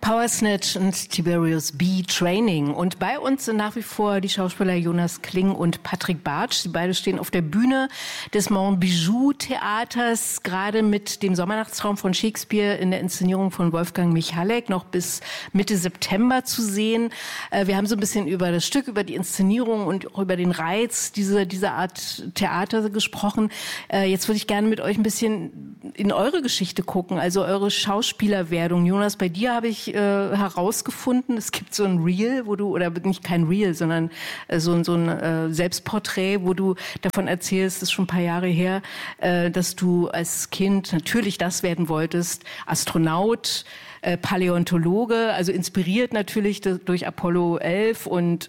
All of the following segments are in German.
Power Snatch und Tiberius B. Training. Und bei uns sind nach wie vor die Schauspieler Jonas Kling und Patrick Bartsch. Sie beide stehen auf der Bühne des Monbijou Theaters, gerade mit dem Sommernachtstraum von Shakespeare in der Inszenierung von Wolfgang Michalek noch bis Mitte September zu sehen. Wir haben so ein bisschen über das Stück, über die Inszenierung und auch über den Reiz dieser Art Theater gesprochen. Jetzt würde ich gerne mit euch ein bisschen in eure Geschichte gucken, also eure Schauspielerwerdung. Jonas, bei dir habe ich herausgefunden, es gibt so ein Reel, wo du, oder nicht kein Reel, sondern so ein Selbstporträt, wo du davon erzählst, das ist schon ein paar Jahre her, dass du als Kind natürlich das werden wolltest, Astronaut, Paläontologe, also inspiriert natürlich durch Apollo 11 und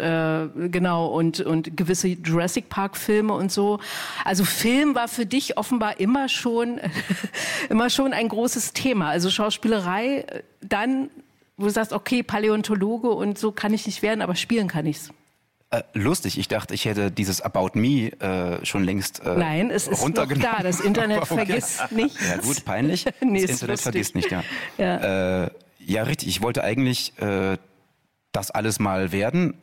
und gewisse Jurassic Park Filme und so. Also Film war für dich offenbar immer schon ein großes Thema. Also Schauspielerei, dann, wo du sagst, okay, Paläontologe und so kann ich nicht werden, aber spielen kann ich's. Lustig, ich dachte, ich hätte dieses About Me schon längst Nein, es ist noch da, das Internet vergisst nichts. Ja gut, peinlich, Nee, das Internet vergisst nicht, ja. Ja. Ja, richtig, ich wollte eigentlich das alles mal werden,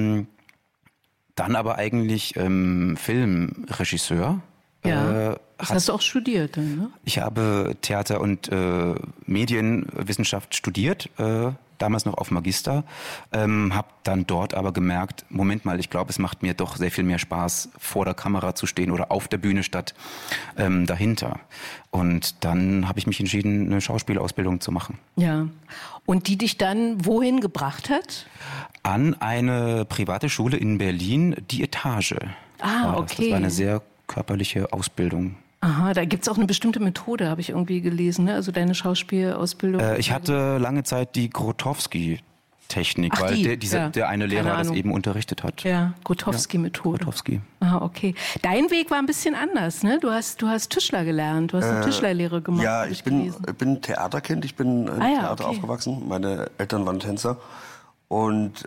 dann aber eigentlich Filmregisseur. Ja, das hast du auch studiert, ne? Ich habe Theater- und Medienwissenschaft studiert, damals noch auf Magister, habe dann dort aber gemerkt, Moment mal, ich glaube, es macht mir doch sehr viel mehr Spaß, vor der Kamera zu stehen oder auf der Bühne statt dahinter. Und dann habe ich mich entschieden, eine Schauspielausbildung zu machen. Ja, und die dich dann wohin gebracht hat? An eine private Schule in Berlin, die Etage. Okay. Das war eine sehr körperliche Ausbildung. Aha, da gibt's auch eine bestimmte Methode, habe ich irgendwie gelesen, ne? Also deine Schauspielausbildung. Ich hatte lange Zeit die Grotowski-Technik, Ach, weil ja. der eine Lehrer das eben unterrichtet hat. Ja, Grotowski-Methode. Grotowski. Ah, okay. Dein Weg war ein bisschen anders, ne? Du hast Tischler gelernt, du hast eine Tischlerlehre gemacht. Ja, ich bin Theaterkind, ich bin im Theater aufgewachsen. Meine Eltern waren Tänzer und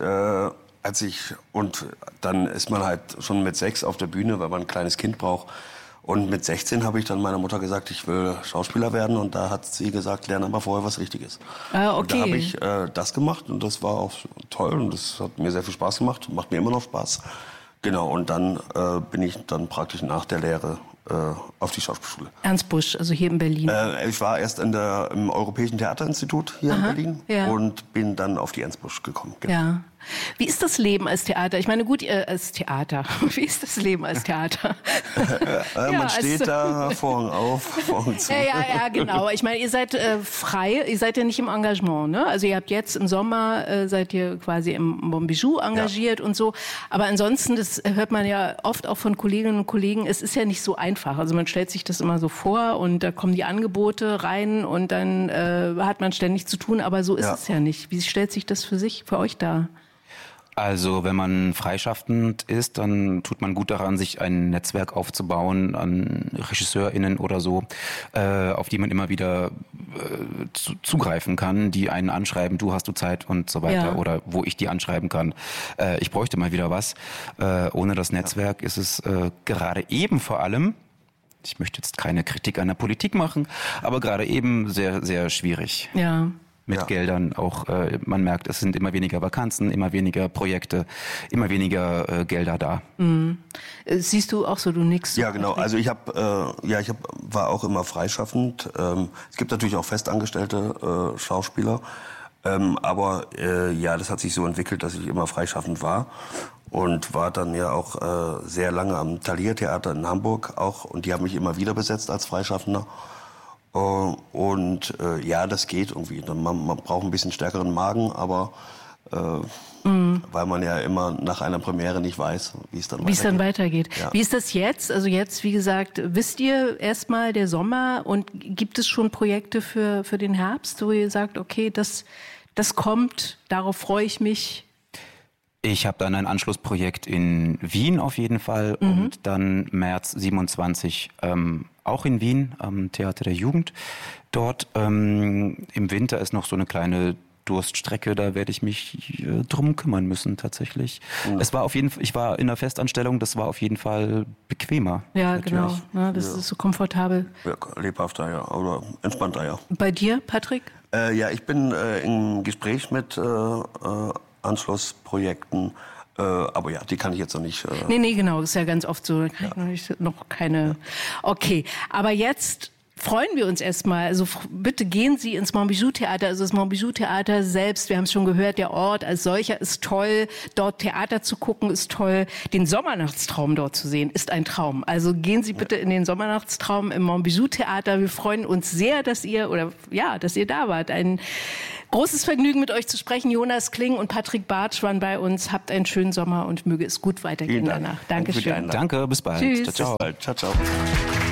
dann ist man halt schon mit 6 auf der Bühne, weil man ein kleines Kind braucht. Und mit 16 habe ich dann meiner Mutter gesagt, ich will Schauspieler werden. Und da hat sie gesagt, lerne aber vorher was Richtiges. Ah, okay. Und da habe ich das gemacht und das war auch toll und das hat mir sehr viel Spaß gemacht, macht mir immer noch Spaß. Genau, und dann bin ich dann praktisch nach der Lehre auf die Schauspielschule. Ernst Busch, also hier in Berlin. Ich war erst im Europäischen Theaterinstitut hier in Berlin und bin dann auf die Ernst Busch gekommen. Genau. Ja. Wie ist das Leben als Theater? Ich meine, gut, als Theater. Wie ist das Leben als Theater? Man steht da, Vorhang auf, Vorhang zu. Ja, genau. Ich meine, ihr seid frei, ihr seid ja nicht im Engagement, ne? Also ihr habt jetzt im Sommer, seid ihr quasi im Monbijou engagiert und so. Aber ansonsten, das hört man ja oft auch von Kolleginnen und Kollegen, es ist ja nicht so einfach. Also man stellt sich das immer so vor und da kommen die Angebote rein und dann hat man ständig zu tun, aber so ist es ja nicht. Wie stellt sich das für euch dar? Also wenn man freischaffend ist, dann tut man gut daran, sich ein Netzwerk aufzubauen an RegisseurInnen oder so, auf die man immer wieder zugreifen kann, die einen anschreiben, hast du Zeit und so weiter, oder wo ich die anschreiben kann. Ich bräuchte mal wieder was. Ohne das Netzwerk ist es gerade eben vor allem, ich möchte jetzt keine Kritik an der Politik machen, aber gerade eben sehr, sehr schwierig. Ja. Mit Geldern auch, man merkt, es sind immer weniger Vakanzen, immer weniger Projekte, immer weniger Gelder da. Mhm. Siehst du auch so, du nix? Ja, genau. Also ich war auch immer freischaffend. Es gibt natürlich auch festangestellte Schauspieler, aber das hat sich so entwickelt, dass ich immer freischaffend war und war dann ja auch sehr lange am Thalia Theater in Hamburg auch und die haben mich immer wieder besetzt als Freischaffender. Das geht irgendwie. Man braucht ein bisschen stärkeren Magen, aber weil man ja immer nach einer Premiere nicht weiß, wie es dann weitergeht. Ja. Wie ist das jetzt? Also jetzt, wie gesagt, wisst ihr erstmal der Sommer und gibt es schon Projekte für den Herbst, wo ihr sagt, okay, das kommt, darauf freue ich mich? Ich habe dann ein Anschlussprojekt in Wien auf jeden Fall und dann März 27 auch in Wien am Theater der Jugend. Dort im Winter ist noch so eine kleine Durststrecke, da werde ich mich drum kümmern müssen tatsächlich. Es war ich war in einer Festanstellung, das war auf jeden Fall bequemer. Ja, genau. Ja, das ist so komfortabel. Ja, lebhafter, ja, oder entspannter, ja. Bei dir, Patrick? Ja, ich bin im Gespräch mit Anschlussprojekten. Aber ja, die kann ich jetzt noch nicht... Nee, genau, ist ja ganz oft so. Da kann ich noch keine... Okay, aber jetzt... freuen wir uns erstmal. Also bitte gehen Sie ins Montbijou-Theater. Also das Montbijou-Theater selbst, wir haben es schon gehört, der Ort als solcher ist toll. Dort Theater zu gucken ist toll. Den Sommernachtstraum dort zu sehen ist ein Traum. Also gehen Sie bitte in den Sommernachtstraum im Montbijou-Theater. Wir freuen uns sehr, dass ihr da wart. Ein großes Vergnügen, mit euch zu sprechen. Jonas Kling und Patrick Bartsch waren bei uns. Habt einen schönen Sommer und möge es gut weitergehen danach. Dankeschön. Danke, bis bald. Tschüss. Ciao, ciao.